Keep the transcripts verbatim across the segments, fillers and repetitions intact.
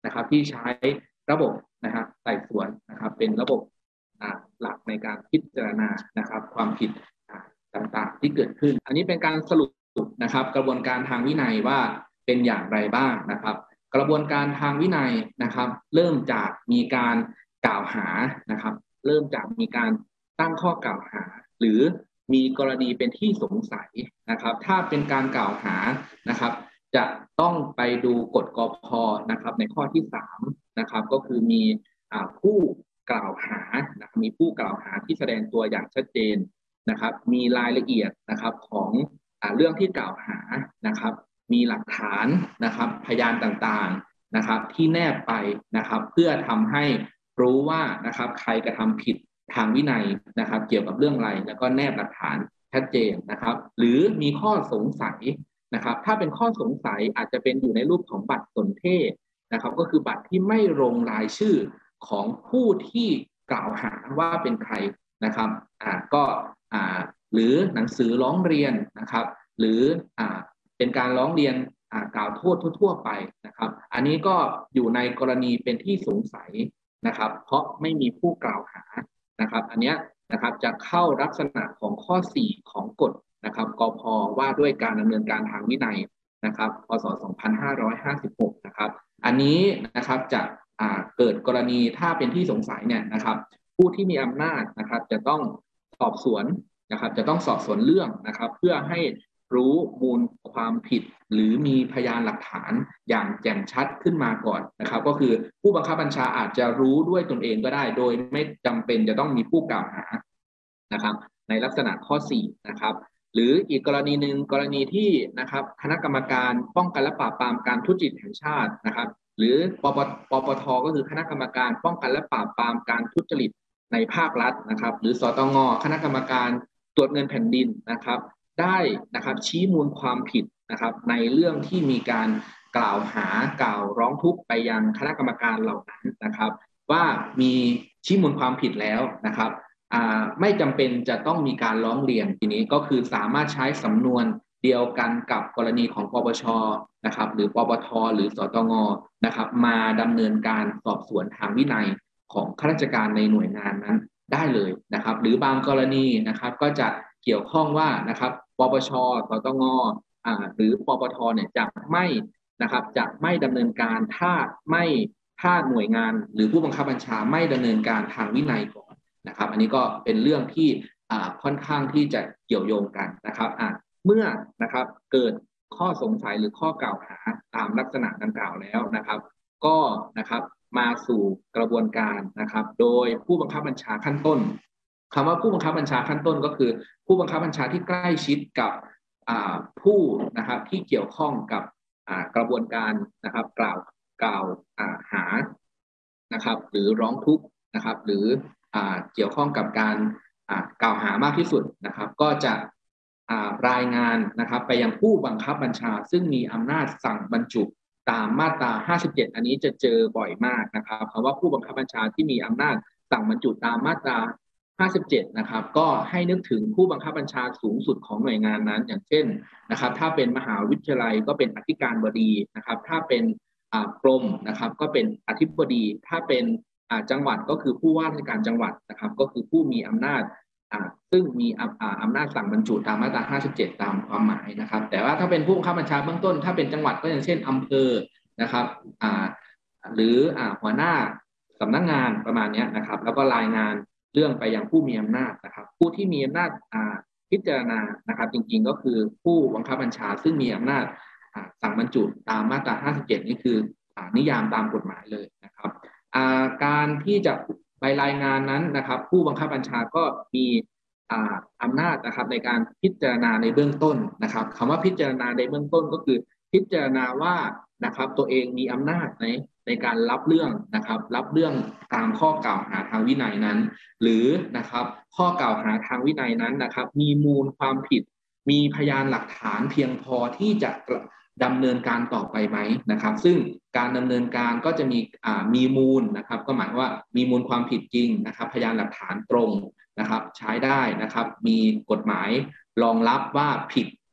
นะครับที่ใช้ระบบนะฮะไต่สวนนะครับเป็นระบบหลักในการพิจารณานะครับความผิดต่างๆที่เกิดขึ้นอันนี้เป็นการสรุปนะครับกระบวนการทางวินัยว่าเป็นอย่างไรบ้างนะครับกระบวนการทางวินัยนะครับเริ่มจากมีการกล่าวหานะครับเริ่มจากมีการตั้งข้อกล่าวหาหรือมีกรณีเป็นที่สงสัยนะครับถ้าเป็นการกล่าวหานะครับจะต้องไปดูกฎกพ.นะครับในข้อที่สามนะครับก็คือมีผู้กล่าวหานะมีผู้กล่าวหาที่แสดงตัวอย่างชัดเจนนะครับมีรายละเอียดนะครับของเรื่องที่กล่าวหานะครับมีหลักฐานนะครับพยานต่างๆนะครับที่แนบไปนะครับเพื่อทำให้รู้ว่านะครับใครกระทำผิดทางวินัยนะครับเกี่ยวกับเรื่องอะไรแล้วก็แนบหลักฐานชัดเจนนะครับหรือมีข้อสงสัยนะครับถ้าเป็นข้อสงสัยอาจจะเป็นอยู่ในรูปของบัตรสนเทศนะครับก็คือบัตรที่ไม่ลงรายชื่อของผู้ที่กล่าวหาว่าเป็นใครนะครับอ่าก็อ่าหรือหนังสือร้องเรียนนะครับหรืออ่าเป็นการร้องเรียนอ่ากล่าวโทษทั่วๆไปนะครับอันนี้ก็อยู่ในกรณีเป็นที่สงสัยนะครับเพราะไม่มีผู้กล่าวหานะครับอันนี้นะครับจะเข้าลักษณะของข้อสี่ของกฎนะครับกพ.ว่าด้วยการดำเนินการทางวินัยนะครับพ.ศ. สองพันห้าร้อยห้าสิบหกนะครับอันนี้นะครับจะเกิดกรณีถ้าเป็นที่สงสัยเนี่ยนะครับผู้ที่มีอำนาจนะครับจะต้องสอบสวนนะครับจะต้องสอบสวนเรื่องนะครับเพื่อให้รู้มูลความผิดหรือมีพยานหลักฐานอย่างแจ่มชัดขึ้นมาก่อนนะครับก็คือผู้บังคับบัญชาอาจจะรู้ด้วยตนเองก็ได้โดยไม่จำเป็นจะต้องมีผู้กล่าวหานะครับในลักษณะข้อสี่นะครับหรืออีกกรณีหนึ่งกรณีที่นะครับคณะกรรมการป้องกันและปราบปรามการทุจริตแห่งชาตินะครับหรือปปปปทก็คือคณะกรรมการป้องกันและปราบปรามการทุจริตในภาครัฐนะครับหรือสตง.คณะกรรมการตรวจเงินแผ่นดินนะครับได้นะครับชี้มูลความผิดนะครับในเรื่องที่มีการกล่าวหากล่าวร้องทุกข์ไปยังคณะกรรมการเหล่านั้นนะครับว่ามีชี้มูลความผิดแล้วนะครับไม่จำเป็นจะต้องมีการร้องเรียนทีนี้ก็คือสามารถใช้สำนวนเดียวกันกับกรณีของปปช.นะครับหรือปปท.หรือสตง.นะครับมาดำเนินการสอบสวนทางวินัยของข้าราชการในหน่วยงานนั้นได้เลยนะครับหรือบางกรณีนะครับก็จะเกี่ยวข้องว่านะครับปปช.สตง.อ่าหรือปปท.เนี่ยจะไม่นะครับจะไม่ดำเนินการถ้าไม่ถ้าหน่วยงานหรือผู้บังคับบัญชาไม่ดำเนินการทางวินัยก่อนนะครับอันนี้ก็เป็นเรื่องที่ค่อนข้างที่จะเกี่ยวโยงกันนะครับเมื่อนะครับเกิดข้อสงสัยหรือข้อกล่าวหาตามลักษณะดังกล่าวแล้วนะครับก็นะครับมาสู่กระบวนการนะครับโดยผู้บังคับบัญชาขั้นต้นคำว่าผู้บังคับบัญชาขั้นต้นก็คือผู้บังคับบัญชาที่ใกล้ชิดกับผู้นะครับที่เกี่ยวข้องกับกระบวนการนะครับกล่าวกล่าวหานะครับหรือร้องทุกข์นะครับหรือเกี่ยวข้องกับการกล่าวหามากที่สุดนะครับก็จะรายงานนะครับไปยังผู้บังคับบัญชาซึ่งมีอำนาจสั่งบรรจุตามมาตราห้าสิบเจ็ดอันนี้จะเจอบ่อยมากนะครับคำว่าผู้บังคับบัญชาที่มีอำนาจสั่งบรรจุตามมาตราห้าสิบเจ็ดนะครับก็ให้นึกถึงผู้บังคับบัญชาสูงสุดของหน่วยงานนั้นอย่างเช่นนะครับถ้าเป็นมหาวิทยาลัยก็เป็นอธิการบดีนะครับถ้าเป็นกรมนะครับก็เป็นอธิบดีถ้าเป็นจังหวัดก็คือผู้ว่าราชการจังหวัดนะครับก็คือผู้มีอำนาจซึ่งมีอำนาจสั่งบรรจุตามมาตราห้าสิบเจ็ดตามความหมายนะครับแต่ว่าถ้าเป็นผู้บังคับบัญชาเบื้องต้นถ้าเป็นจังหวัดก็อย่างเช่นอำเภอนะครับหรือหัวหน้าสำนักงานประมาณนี้นะครับแล้วก็รายงานเรื่องไปยังผู้มีอำนาจนะครับผู้ที่มีอำนาจพิจารณานะครับจริงๆก็คือผู้บังคับบัญชาซึ่งมีอำนาจสั่งบรรจุตามมาตราห้าสิบเจ็ดนี่คือนิยามตามกฎหมายเลยนะครับการที่จะไปรายงานนั้นนะครับผู้บังคับบัญชาก็มีอำนาจนะครับในการพิจารณาในเบื้องต้นนะครับคำว่าพิจารณาในเบื้องต้นก็คือพิจารณาว่านะครับตัวเองมีอำนาจในในการรับเรื่องนะครับรับเรื่องตามข้อกล่าวหาทางวินัยนั้นหรือนะครับข้อกล่าวหาทางวินัยนั้นนะครับมีมูลความผิดมีพยานหลักฐานเพียงพอที่จะดำเนินการต่อไปไหมนะครับซึ่งการดำเนินการก็จะมีมีมูลนะครับก็หมายว่ามีมูลความผิดจริงนะครับพยานหลักฐานตรงนะครับใช้ได้นะครับมีกฎหมายรองรับว่าผิด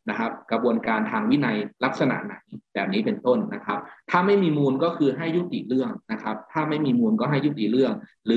นะครับกระบวนการทางวินัยลักษณะไหนแบบนี้เป็นต้นนะครับถ้าไม่มีมูลก็คือให้ยุติเรื่องนะครับถ้าไม่มีมูลก็ให้ยุติเรื่องหรือ